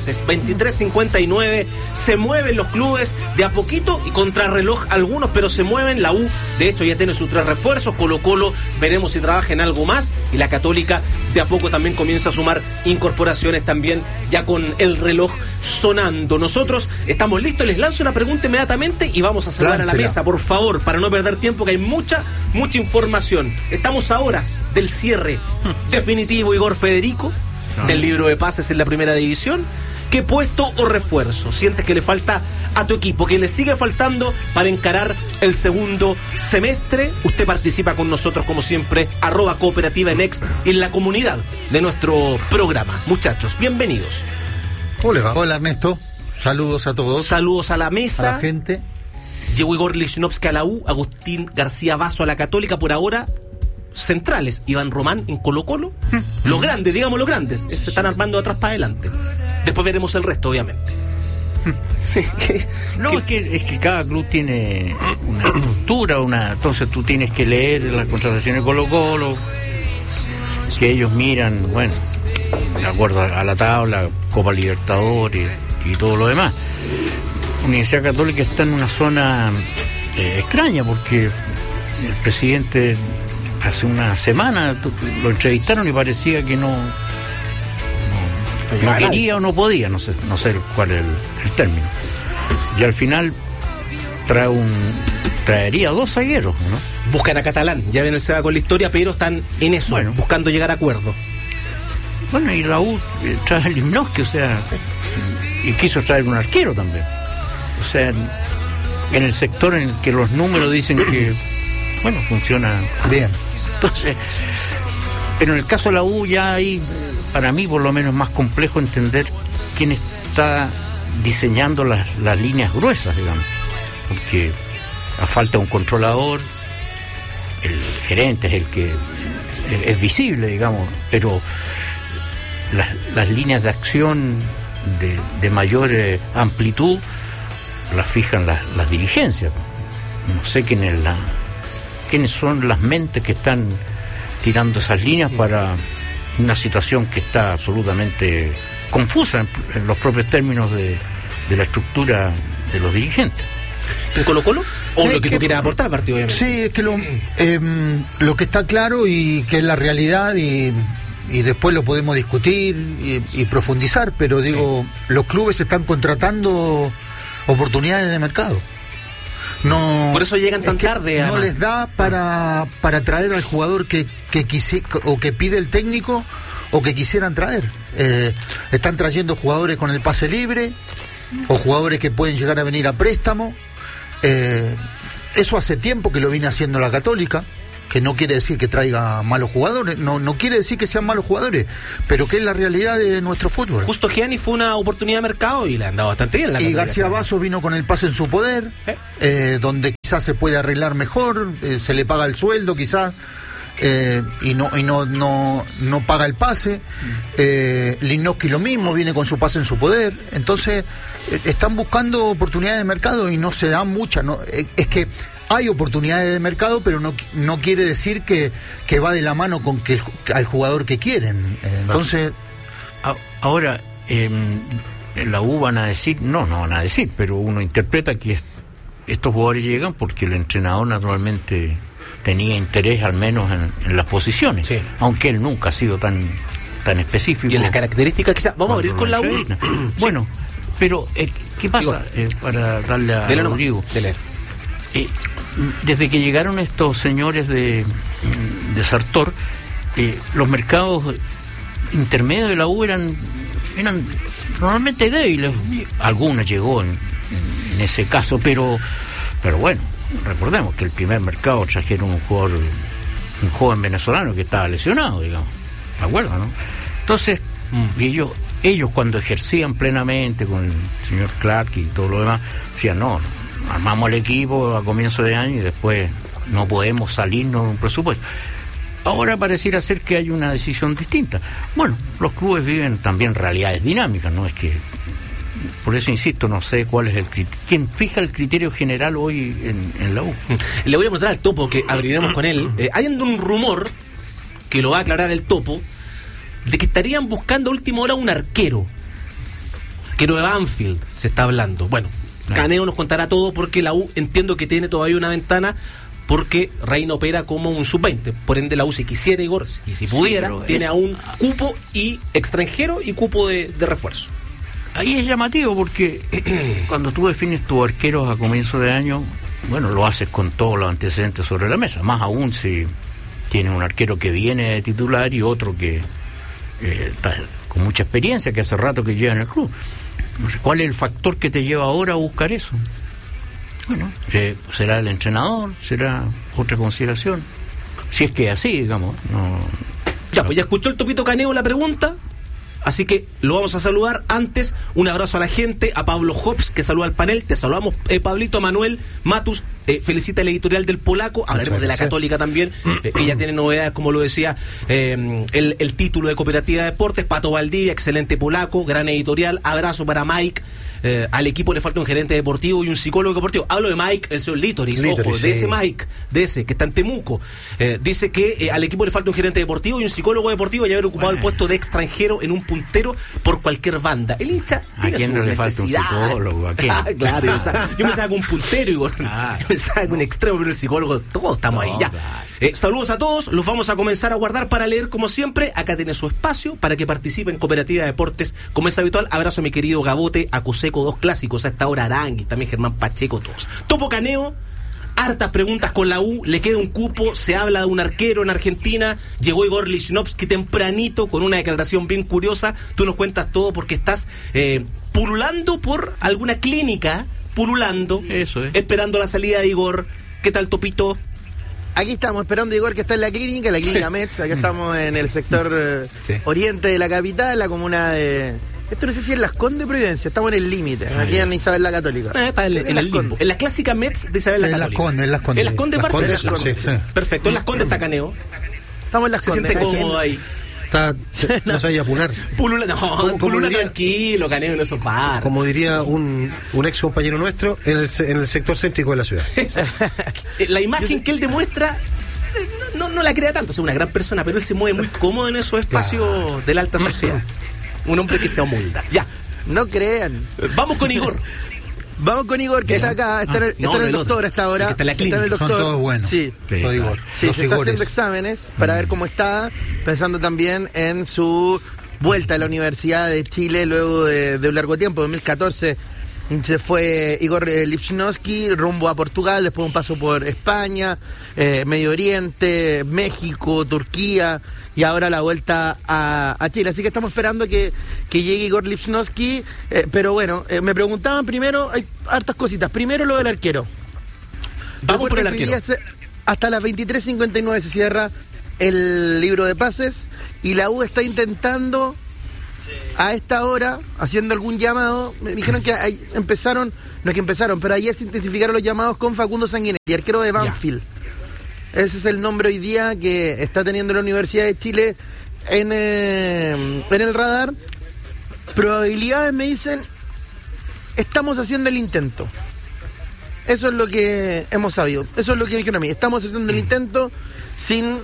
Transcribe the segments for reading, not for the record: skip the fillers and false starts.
meses. 23:59, se mueven los clubes de a poquito y contrarreloj algunos, pero se mueven. La U, de hecho, ya tiene sus 3 refuerzos. Colo-Colo, veremos si trabaja en algo más. Y la Católica, de a poco también comienza a sumar incorporaciones también, ya con el reloj sonando. Nosotros estamos listos. Les lanzo una pregunta inmediatamente y vamos a saludar a la mesa, por favor, para no perder tiempo, que hay mucha información. Estamos a horas del cierre definitivo, Igor Federico, del libro de pases en la primera división. ¿Qué puesto o refuerzo sientes que le falta a tu equipo, que le sigue faltando para encarar el segundo semestre? Usted participa con nosotros, como siempre, @cooperativa en X, en la comunidad de nuestro programa. Muchachos, bienvenidos. Hola Ernesto, saludos a todos. Saludos a la mesa. A la gente. Llegó Igor Lichnowsky a la U, Agustín García Vaso a la Católica. Por ahora, centrales, Iván Román en Colo-Colo. Los grandes, digamos los grandes, se están armando de atrás para adelante. Después veremos el resto, obviamente. Sí. No, es que cada club tiene una estructura, entonces tú tienes que leer las contrataciones de Colo-Colo, que ellos miran, bueno, de acuerdo a la tabla, Copa Libertadores y todo lo demás. Universidad Católica está en una zona extraña, porque el presidente hace una semana lo entrevistaron y parecía que no quería o no podía, no sé cuál es el término. Y al final traería 2 zagueros, ¿no? Buscan a Catalán, ya viene el Seba con la historia, pero están en eso, bueno, buscando llegar a acuerdo. Bueno, y Raúl trae el Lichnowsky, o sea, y quiso traer un arquero también. O sea, en el sector en el que los números dicen que, bueno, funciona bien. Entonces, pero en el caso de la U ya hay, para mí por lo menos, más complejo entender quién está diseñando las líneas gruesas, digamos, porque a falta de un controlador, el gerente es el que es visible, digamos, pero las líneas de acción de mayor amplitud las fijan las dirigencias. No sé quiénes son las mentes que están tirando esas líneas para una situación que está absolutamente confusa en los propios términos de la estructura de los dirigentes. ¿En Colo-Colo? ¿O lo que tú quieras aportar al partido? Obviamente. Sí, es que lo que está claro y que es la realidad, y después lo podemos discutir y profundizar, pero digo, sí, los clubes están contratando oportunidades de mercado. No, por eso llegan tan tarde. No les da para traer al jugador que pide el técnico o que quisieran traer. Están trayendo jugadores con el pase libre o jugadores que pueden llegar a venir a préstamo. Eso hace tiempo que lo viene haciendo la Católica, que no quiere decir que traiga malos jugadores, no quiere decir que sean malos jugadores, pero que es la realidad de nuestro fútbol. Justo Gianni fue una oportunidad de mercado y le han dado bastante bien. Y García Vaso vino con el pase en su poder, donde quizás se puede arreglar mejor, se le paga el sueldo quizás, y no paga el pase. Lichnowsky lo mismo, viene con su pase en su poder. Entonces están buscando oportunidades de mercado y no se dan muchas, ¿no? Es que hay oportunidades de mercado, pero no quiere decir que va de la mano con al jugador que quieren. Entonces, ahora en la U van a decir, no van a decir, pero uno interpreta que estos jugadores llegan porque el entrenador naturalmente tenía interés al menos en las posiciones, sí, aunque él nunca ha sido tan específico. Y en las características quizás, vamos a abrir con la U. Bueno, pero ¿qué pasa? Para darle a Rodrigo. Desde que llegaron estos señores de Sartor, los mercados intermedios de la U eran normalmente débiles. Algunos llegó en ese caso, pero bueno, recordemos que el primer mercado trajeron un joven venezolano que estaba lesionado, digamos, ¿de acuerdo, no? Entonces, ellos cuando ejercían plenamente con el señor Clark y todo lo demás, decían, no, armamos el equipo a comienzo de año y después no podemos salirnos de un presupuesto. Ahora pareciera ser que hay una decisión distinta. Bueno, los clubes viven también realidades dinámicas, no es que... Por eso insisto, no sé cuál es el criterio. ¿Quién fija el criterio general hoy en la U? Le voy a mostrar al Topo, que abriremos con él. Hay un rumor, que lo va a aclarar el Topo, de que estarían buscando a última hora un arquero. arquero de Banfield se está hablando. Bueno, Caneo nos contará todo porque la U entiendo que tiene todavía una ventana porque Reina opera como un sub-20. Por ende, la U, si quisiera, Igor, y si pudiera, tiene aún cupo y extranjero y cupo de refuerzo. Ahí es llamativo porque cuando tú defines tus arqueros a comienzo de año, bueno, lo haces con todos los antecedentes sobre la mesa, más aún si tienes un arquero que viene de titular y otro que está con mucha experiencia, que hace rato que lleva en el club. ¿Cuál es el factor que te lleva ahora a buscar eso? Bueno, será el entrenador, será otra consideración. Si es que así, digamos. Ya, pues ya escuchó el Topito Caneo la pregunta, así que lo vamos a saludar. Antes, un abrazo a la gente, a Pablo Hobbs, que saluda al panel. Te saludamos, Pablito. Manuel Matus felicita el editorial del Polaco. Hablaremos de la Católica también, que ya tiene novedades, como lo decía, el título de Cooperativa de Deportes. Pato Valdivia, excelente Polaco, gran editorial. Abrazo para Mike. Al equipo le falta un gerente deportivo y un psicólogo deportivo. Hablo de Mike, el señor Litoris, ojo, de ese Mike, de ese que está en Temuco. Dice que al equipo le falta un gerente deportivo y un psicólogo deportivo y haber ocupado el puesto de extranjero en un puntero por cualquier banda. El hincha ¿a quién no le falta un psicólogo? ¿A quién? Claro, yo me saco un puntero, Igor. Yo me saco un extremo, pero el psicólogo, todos estamos ahí ya. Saludos a todos, los vamos a comenzar a guardar para leer como siempre. Acá tiene su espacio para que participe en Cooperativa de Deportes como es habitual. Abrazo a mi querido Gabote, a Coseco, dos clásicos a esta hora, Arangui, también Germán Pacheco, todos. Topo Caneo, hartas preguntas con la U, le queda un cupo, se habla de un arquero en Argentina, llegó Igor Lichnowsky tempranito con una declaración bien curiosa. Tú nos cuentas todo porque estás pululando por alguna clínica, eso es, esperando la salida de Igor. ¿Qué tal, Topito? Aquí estamos esperando a Igor, que está en la clínica Metz. Acá estamos en el sector oriente de la capital, la comuna de... Esto no sé si es Las Condes de Providencia, estamos en el límite, aquí en Isabel la Católica. Está en el limbo. En la clásica Metz de Isabel la Católica. En Las Condes. En Las Condes parte de Las Condes. Sí. Perfecto, en Las Condes está Caneo. Estamos en Las Condes. Se siente cómodo ahí. No se vaya a apular. Pulula tranquilo, Caneo, en esos barrios. Como diría un ex compañero nuestro, en el sector céntrico de la ciudad. La imagen que él demuestra no la crea tanto, es una gran persona, pero él se mueve muy cómodo en esos espacios de la alta sociedad. Un hombre que se amolda. Ya. No crean. Vamos con Igor. Vamos con Igor, que está acá, está en el doctor hasta ahora. Está en la clínica. Son todos buenos. Sí. Todo Igor. Sí, se está haciendo exámenes para ver cómo está, pensando también en su vuelta a la Universidad de Chile luego de un largo tiempo, 2014. Se fue Igor Lichnowsky rumbo a Portugal, después un paso por España, Medio Oriente, México, Turquía, y ahora la vuelta a Chile. Así que estamos esperando que llegue Igor Lichnowsky, pero bueno, me preguntaban primero, hay hartas cositas. Primero lo del arquero. Vamos por el arquero. Hasta las 23:59 se cierra el libro de pases y la U está intentando a esta hora, haciendo algún llamado. Me dijeron que empezaron, pero ayer se intensificaron los llamados con Facundo Sanguinetti, arquero de Banfield. Ese es el nombre hoy día que está teniendo la Universidad de Chile en el radar. Probabilidades, me dicen, estamos haciendo el intento. Eso es lo que hemos sabido. Eso es lo que me dijeron a mí. Estamos haciendo el intento sin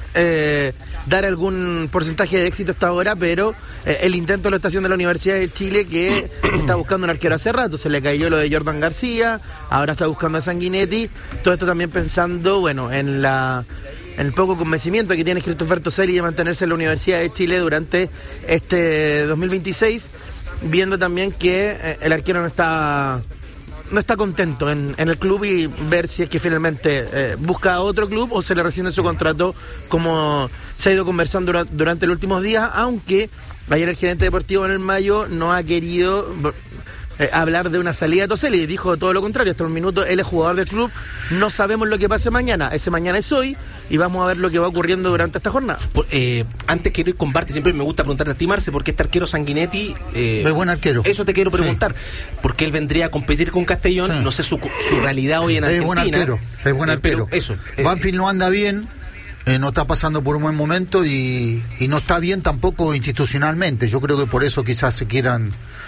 dar algún porcentaje de éxito hasta ahora, pero el intento lo está haciendo la Universidad de Chile, que está buscando un arquero hace rato. Se le cayó lo de Jordan García, ahora está buscando a Sanguinetti. Todo esto también pensando, bueno, en el poco convencimiento que tiene Christopher Toselli de mantenerse en la Universidad de Chile durante este 2026, viendo también que el arquero no está contento en el club, y ver si es que finalmente busca otro club o se le rescinde su contrato, como se ha ido conversando durante los últimos días, aunque ayer el gerente deportivo en el Mayo no ha querido hablar de una salida de Toselli. Dijo todo lo contrario, hasta un minuto él es jugador del club, no sabemos lo que pase mañana, ese mañana es hoy y vamos a ver lo que va ocurriendo durante esta jornada. Antes quiero ir con Bart, siempre me gusta preguntarte a ti, Marce, porque este arquero Sanguinetti es buen arquero. Eso te quiero preguntar, porque él vendría a competir con Castellón, no sé su realidad hoy en Argentina. Es buen arquero. Eso, Banfield no anda bien, no está pasando por un buen momento y no está bien tampoco institucionalmente. Yo creo que por eso quizás se quieran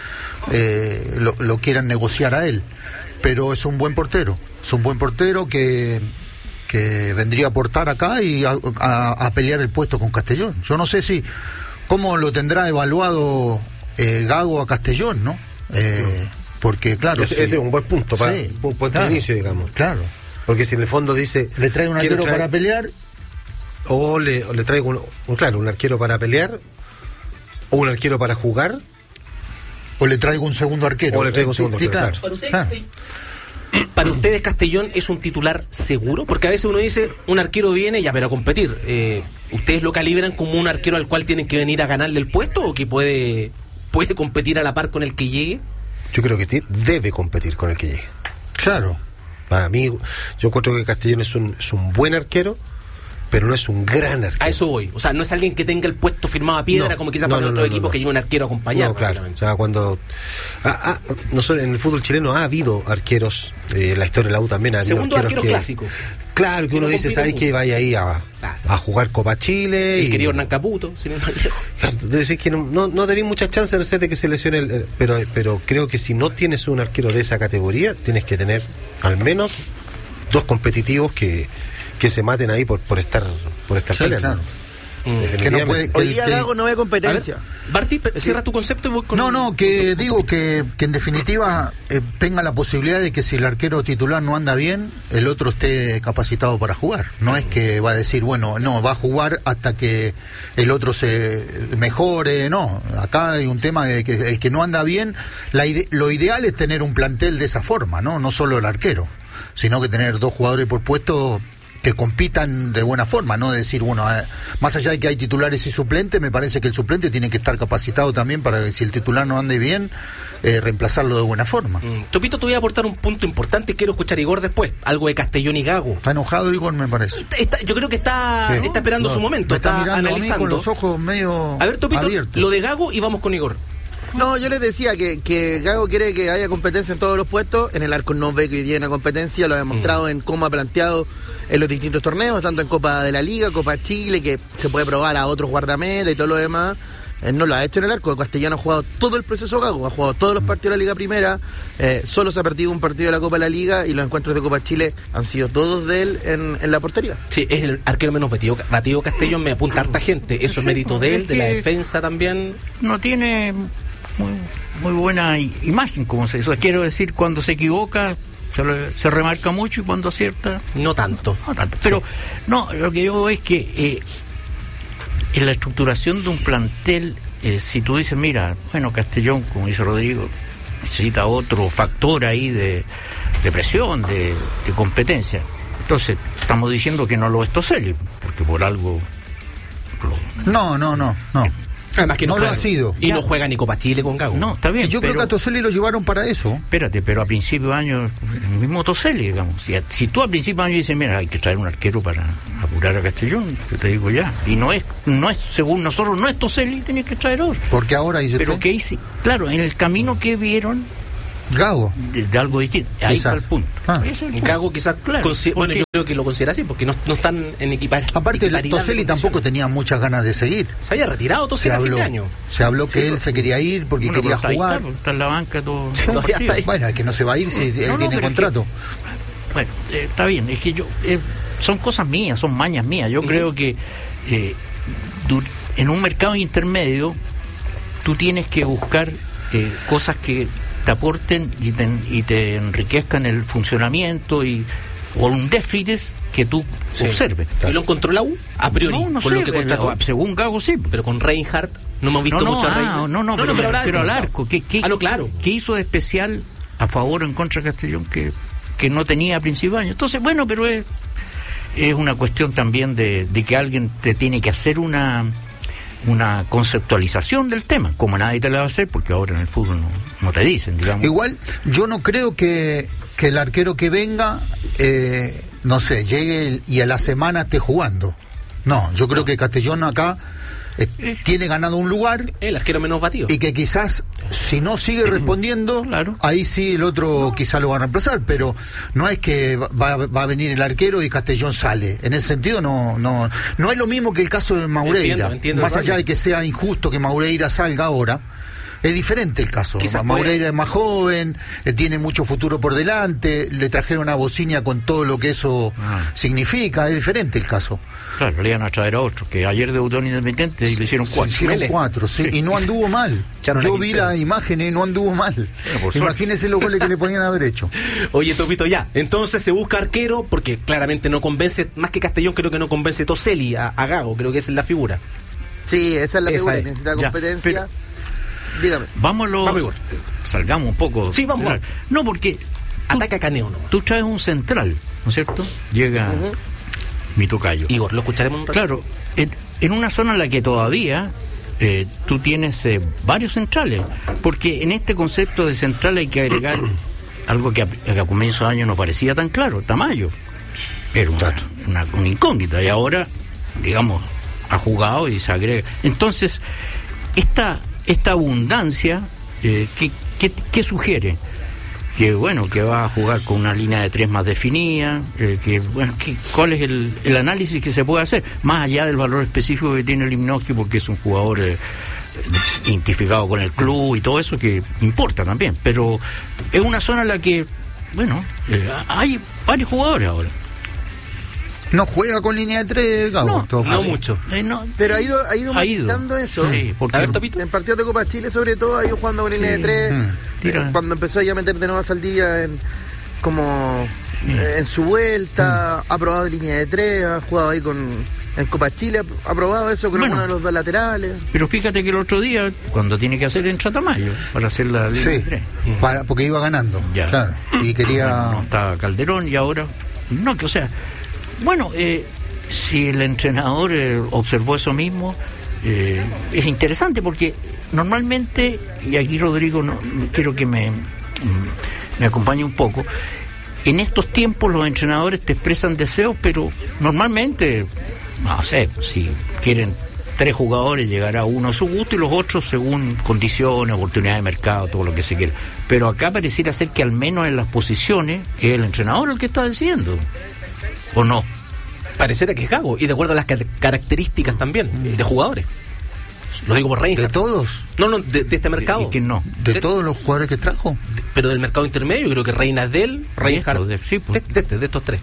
lo quieran negociar a él, pero es un buen portero, que vendría a aportar acá y a pelear el puesto con Castellón. Yo no sé cómo lo tendrá evaluado Gago a Castellón, ¿no? Porque, claro... Ese es un buen punto, para un buen inicio, digamos. Claro. Porque si en el fondo dice... Le trae un arquero para pelear... O le traigo un arquero para pelear, o un arquero para jugar... O le traigo un segundo arquero. Claro. Para ustedes, Castellón es un titular seguro, porque a veces uno dice, un arquero viene ya, pero a competir. ¿Ustedes lo calibran como un arquero al cual tienen que venir a ganarle el puesto o que puede competir a la par con el que llegue? Yo creo que debe competir con el que llegue. Claro. Para mí, yo encuentro que Castellón es un buen arquero, pero no es un gran arquero. A eso voy. O sea, no es alguien que tenga el puesto firmado a piedra, como quizás pasa en otros equipos que lleva un arquero a acompañar. No, claro. O sea, cuando... nosotros en el fútbol chileno ha habido arqueros, la historia de la U también ha habido segundo arquero clásico. Claro, que uno dice, ¿sabes qué? Vaya ahí a jugar Copa Chile. El querido Hernán Caputo, sin ir más lejos. Claro, decís que no tenéis muchas chances, no sé, de que se lesione pero creo que si no tienes un arquero de esa categoría, tienes que tener al menos dos competitivos que se maten ahí por estar peleando. Claro. Que no puede, hoy día Gago no ve competencia. Barty, cierra tu concepto y voy con... que digo que en definitiva tenga la posibilidad de que si el arquero titular no anda bien, el otro esté capacitado para jugar. No es que va a decir, bueno, no, va a jugar hasta que el otro se mejore, no. Acá hay un tema de que el que no anda bien, lo ideal es tener un plantel de esa forma, no solo el arquero, sino que tener dos jugadores por puesto que compitan de buena forma, no decir, bueno, más allá de que hay titulares y suplentes, me parece que el suplente tiene que estar capacitado también para que si el titular no ande bien, reemplazarlo de buena forma. Topito, te voy a aportar un punto importante, quiero escuchar a Igor después, algo de Castellón y Gago. Está enojado Igor, me parece. Yo creo que está esperando su momento, está analizando. A mí con los ojos medio a ver, Topito, abiertos. Lo de Gago y vamos con Igor. No, yo les decía que Gago quiere que haya competencia en todos los puestos. En el arco no ve que viene competencia, lo ha demostrado en cómo ha planteado en los distintos torneos, tanto en Copa de la Liga, Copa Chile, que se puede probar a otros guardametas y todo lo demás. Él no lo ha hecho en el arco. Castellano ha jugado todo el proceso Gago, ha jugado todos los partidos de la Liga Primera, solo se ha perdido un partido de la Copa de la Liga y los encuentros de Copa Chile han sido todos de él en la portería. Sí, es el arquero menos batido Castellón, me apunta harta gente. Eso es mérito de él, de la defensa también. No tiene muy buena imagen, como se dice. Quiero decir, cuando se equivoca se remarca mucho y cuando acierta no tanto. Pero no, lo que yo veo es que en la estructuración de un plantel, si tú dices, mira, bueno, Castellón, como dice Rodrigo, necesita otro factor ahí de presión, de competencia. Entonces estamos diciendo que no lo es Toselli, porque por algo no. Además que no lo ha sido. Y no juega ni Copa Chile con Gago. No, está bien. Yo creo que a Toselli lo llevaron para eso. Espérate, pero a principio de año, el mismo Toselli, digamos. Si tú a principio de año dices, mira, hay que traer un arquero para apurar a Castellón, yo te digo ya. Y no es según nosotros, no es Toselli, tenés que traer otro. Porque ahora dice. Pero que hice, claro, en el camino que vieron. Gago. De algo distinto. Ahí está el punto. Gago quizás, claro, bueno, yo creo que lo considera así, porque no están en Aparte, Toselli tampoco tenía muchas ganas de seguir. Se había retirado Toselli a fin de año. Se habló que él se quería ir porque quería jugar. Está en la banca todo. Todavía está ahí. Bueno, es que no se va a ir si él tiene contrato. Bueno, está bien, es que son cosas mías, son mañas mías. Yo creo que en un mercado intermedio tú tienes que buscar cosas que te aporten y te enriquezcan el funcionamiento o un déficit que tú observes. ¿Y lo encontró la U? A priori, no por sé, lo que contrató. Según Gago, sí. Pero con Reinhardt no hemos visto mucho a Reinhardt. Pero al arco, claro. ¿Qué hizo de especial a favor o en contra de Castellón que no tenía a principio de año? Entonces, bueno, pero es una cuestión también de que alguien te tiene que hacer una conceptualización del tema, como nadie te la va a hacer, porque ahora en el fútbol no te dicen, digamos. Igual, yo no creo que el arquero que venga, no sé, llegue y a la semana esté jugando. No, yo creo que Castellón acá tiene ganado un lugar. El arquero menos batido. Y que quizás, si no sigue respondiendo, claro, ahí sí el otro quizás lo va a reemplazar, pero no es que va a venir el arquero y Castellón sale. En ese sentido no es lo mismo que el caso de Maureira. Entiendo, más allá de que sea injusto que Maureira salga ahora, es diferente el caso. Quizás Moreira es más joven, tiene mucho futuro por delante, le trajeron a Bociña con todo lo que eso significa, es diferente el caso. Claro, le iban a traer a otro, que ayer debutó en Independiente y le hicieron 4. Hicieron 4, sí, y no anduvo mal. Yo vi las imágenes y no anduvo mal. Imagínense los goles que le ponían a haber hecho. Oye, Topito, ya, entonces se busca arquero, porque claramente no convence, más que Castellón, creo que no convence Toselli a Gago, creo que esa es la figura. Sí, esa es la figura, es. necesita competencia. Pero, dígame. Vamos, Igor. Salgamos un poco. Sí, vamos. No, porque ataca Caneo, ¿no? Tú traes un central, ¿no es cierto? Llega mi tocayo. Igor, lo escucharemos un rato. Claro, en una zona en la que todavía tú tienes varios centrales, porque en este concepto de central hay que agregar algo que a comienzo de año no parecía tan claro, Tamayo. Era una incógnita, y ahora, digamos, ha jugado y se agrega. Entonces, esta abundancia, ¿qué sugiere? Que bueno, que va a jugar con una línea de 3 más definida, ¿cuál es el análisis que se puede hacer? Más allá del valor específico que tiene Limnowski, porque es un jugador identificado con el club y todo eso, que importa también, pero es una zona en la que, bueno, hay varios jugadores ahora. No juega con línea de 3, Gago. No mucho. Pero ha ido matizando eso. Sí, porque a ver, Topito. En partidos de Copa Chile, sobre todo, ha ido jugando con línea de 3. Cuando empezó ya a meter de nuevo a Saldivia en su vuelta, ha probado línea de 3, ha jugado ahí en Copa Chile, ha probado eso con uno de los dos laterales. Pero fíjate que el otro día, cuando tiene que hacer, entra Tamayo para hacer la línea de 3. Porque iba ganando. Ya. Claro. Y quería. No estaba Calderón y ahora. No, que o sea. Bueno, si el entrenador observó eso mismo, es interesante porque normalmente, y aquí Rodrigo quiero que me acompañe un poco, en estos tiempos los entrenadores te expresan deseos, pero normalmente, no sé, si quieren 3 jugadores llegará uno a su gusto y los otros según condiciones, oportunidades de mercado, todo lo que se quiera. Pero acá pareciera ser que al menos en las posiciones es el entrenador el que está decidiendo. ¿O no? Pareciera que es Gago, y de acuerdo a las características también de jugadores. Lo digo por Reinhardt. ¿De todos? No, de este mercado. ¿Y quién no? ¿De todos los jugadores que trajo? Pero del mercado intermedio, yo creo que Reinhardt, Reinhardt, de estos 3.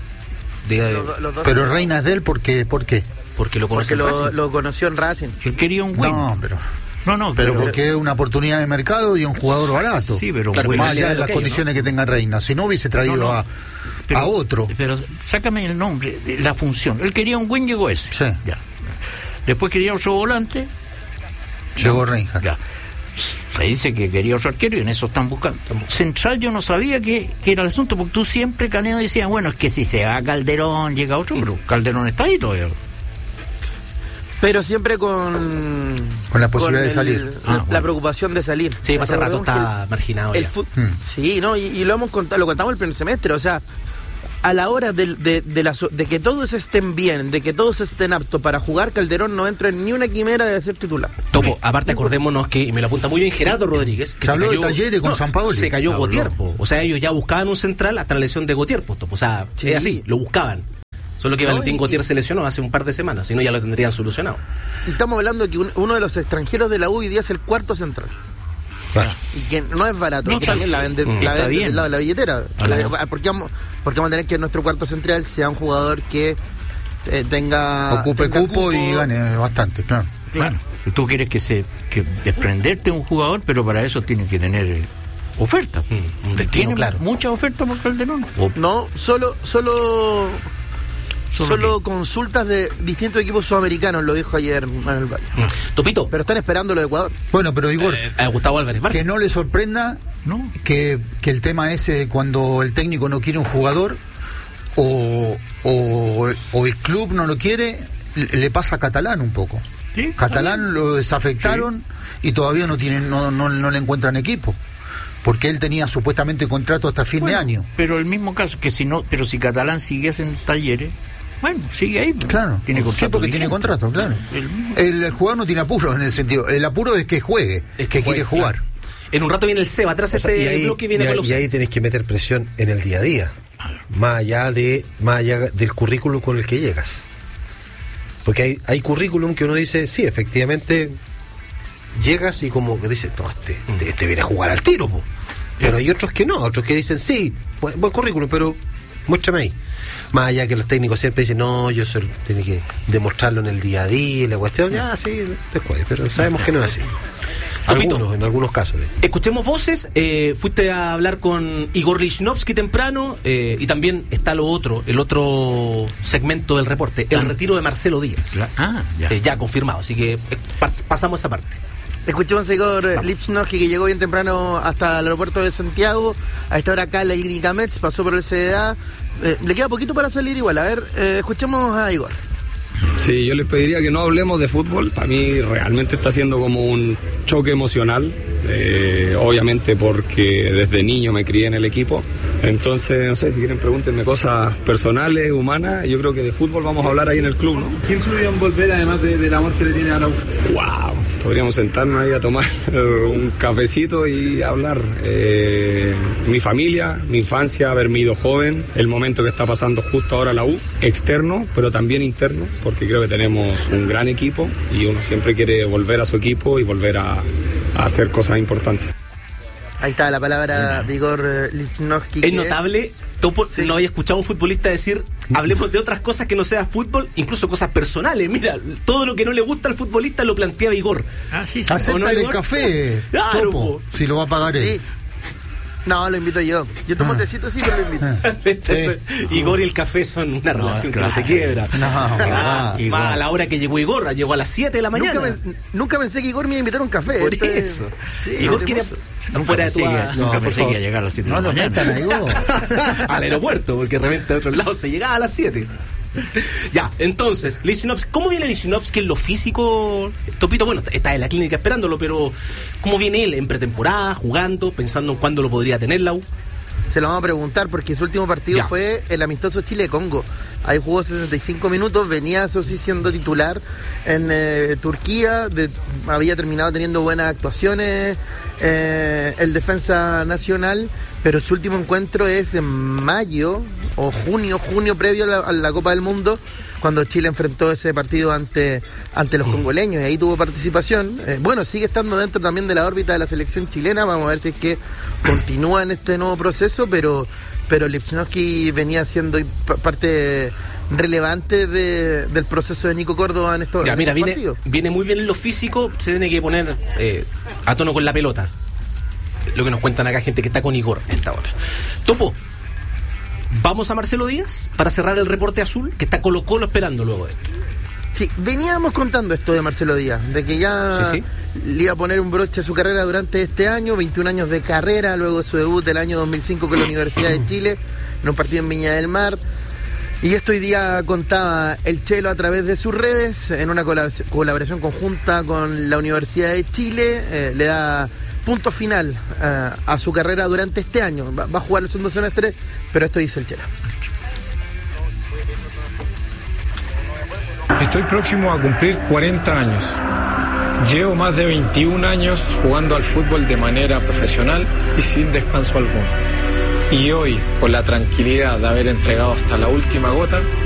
Pero Reinhardt, ¿por qué? Porque lo conoció en Racing. Lo conoció en Racing. Él quería un win. Pero porque es una oportunidad de mercado y un jugador barato. Sí, pero claro, más allá de las condiciones que tenga Reina. Si no hubiese traído a otro. Pero sácame el nombre, la función. Él quería un win, llegó ese. Sí. Ya. Después quería otro volante. Llegó Reinhardt. Ya. Se dice que quería otro arquero y en eso están buscando. Central yo no sabía que era el asunto, porque tú siempre, Caneo, decías, bueno, es que si se va Calderón, llega otro, pero Calderón está ahí todavía. Pero siempre con la posibilidad de salir. La preocupación de salir. Sí, hace rato está marginado ya. Sí, ¿no? Y lo contamos el primer semestre, o sea, a la hora de que todos estén bien, de que todos estén aptos para jugar, Calderón no entra en ni una quimera de ser titular. Topo, aparte acordémonos que, y me lo apunta muy bien Gerardo Rodríguez, que se habló de Talleres con San Paolo. Se cayó Gautier, o sea, ellos ya buscaban un central hasta la lesión de Gautier, o sea, sí. Es así, lo buscaban. Solo que Valentín Gautier se lesionó hace un par de semanas, si no ya lo tendrían solucionado. Y estamos hablando de que uno de los extranjeros de la U hoy día es el cuarto central. Claro. Y que no es barato, que también la vende del lado de la billetera. Porque vamos a tener que nuestro cuarto central sea un jugador que ocupe cupo y gane bastante, claro. Tú quieres que desprenderte de un jugador, pero para eso tienes que tener oferta. Un destino, claro. ¿Mucha oferta por Calderón? No, solo consultas de distintos equipos sudamericanos, lo dijo ayer Manuel Valle. Topito. Pero están esperando lo de Ecuador. Bueno, pero Igor, Gustavo Álvarez Márquez. Que no le sorprenda que el tema ese, cuando el técnico no quiere un jugador o el club no lo quiere, le pasa a Catalán un poco. ¿Sí? Catalán lo desafectaron y todavía no le encuentran equipo. Porque él tenía supuestamente contrato hasta fin de año. Pero el mismo caso, pero si Catalán siguiese en Talleres, bueno, sigue ahí. Claro, tiene contrato. Sí, porque tiene contrato, claro. El jugador no tiene apuro en ese sentido. El apuro es que juegue, que quiere jugar. Claro. En un rato viene el Seba, atrás bloque viene con los... Y ahí tenés que meter presión en el día a día. Más allá del currículum con el que llegas. Porque hay currículum que uno dice, sí, efectivamente llegas y como que dices, no, este viene a jugar al tiro, po. Pero hay otros que no, otros que dicen, sí, buen currículum, pero muéstrame ahí. Más allá que los técnicos siempre dicen, no, yo tiene que demostrarlo en el día a día, la cuestión, ya, sí, después, pero sabemos que no es así. En algunos casos. Escuchemos voces. Fuiste a hablar con Igor Lichnowsky temprano, y también está el otro segmento del reporte, el retiro de Marcelo Díaz. Ya confirmado, así que pasamos esa parte. Escuchemos a Igor Lichnowsky, que llegó bien temprano hasta el aeropuerto de Santiago. A esta hora acá en la clínica Metz, pasó por el CDA. Le queda poquito para salir igual. A ver, escuchemos a Igor. Sí, yo les pediría que no hablemos de fútbol. Para mí realmente está siendo como un choque emocional, obviamente porque desde niño me crié en el equipo. Entonces, no sé, si quieren pregúntenme cosas personales, humanas. Yo creo que de fútbol vamos a hablar ahí en el club, ¿no? ¿Quién influyó en volver, además del amor que le tiene a la U? ¡Wow! Podríamos sentarnos ahí a tomar un cafecito y hablar. Mi familia, mi infancia, haberme ido joven, el momento que está pasando justo ahora la U, externo, pero también interno, porque creo que tenemos un gran equipo y uno siempre quiere volver a su equipo y volver a hacer cosas importantes. Ahí está la palabra de Igor Lichnowsky. Es notable. Topo, sí. No había escuchado a un futbolista decir, hablemos de otras cosas que no sea fútbol, incluso cosas personales. Mira, todo lo que no le gusta al futbolista lo planteaba Igor. Sí. Acéptale el café, claro, Topo, si lo va a pagar él. Sí. No, lo invito yo. Yo tomo tecito, sí, pero lo invito. Igor y el café son una relación que no se quiebra. A la hora que llegó Igor, llegó a las 7 de la mañana. Nunca pensé que Igor me iba a invitar a un café. Por eso. Sí, Igor quería... Fuera de tu... Nunca pensé que iba a llegar a las 7 de la mañana. Al aeropuerto, porque de repente de otro lado se llegaba a las 7. Ya, entonces, Lichnowsky, ¿cómo viene Lichnowsky en lo físico? Topito, bueno, está en la clínica esperándolo, pero ¿cómo viene él en pretemporada, jugando, pensando en cuándo lo podría tener la U? Se lo vamos a preguntar porque su último partido fue el amistoso Chile-Congo. Ahí jugó 65 minutos, venía eso sí siendo titular en Turquía, había terminado teniendo buenas actuaciones el defensa nacional, pero su último encuentro es en mayo o junio previo a la Copa del Mundo, cuando Chile enfrentó ese partido ante los congoleños, y ahí tuvo participación. Bueno, sigue estando dentro también de la órbita de la selección chilena, vamos a ver si es que continúa en este nuevo proceso, pero Lichnowsky venía siendo parte relevante del proceso de Nico Córdoba en estos partidos. Viene muy bien en lo físico, se tiene que poner a tono con la pelota. Lo que nos cuentan acá gente que está con Igor a esta hora. Topo, ¿vamos a Marcelo Díaz para cerrar el reporte azul? Que está Colo-Colo esperando luego de esto. Sí, veníamos contando esto de Marcelo Díaz, de que ya le iba a poner un broche a su carrera durante este año, 21 años de carrera, luego de su debut del año 2005 con la Universidad de Chile, en un partido en Viña del Mar. Y esto hoy día contaba el Chelo a través de sus redes, en una colaboración conjunta con la Universidad de Chile, le da punto final a su carrera durante este año. Va a jugar el segundo semestre, pero esto dice el Chelo. Estoy próximo a cumplir 40 años. Llevo más de 21 años jugando al fútbol de manera profesional y sin descanso alguno. Y hoy, con la tranquilidad de haber entregado hasta la última gota,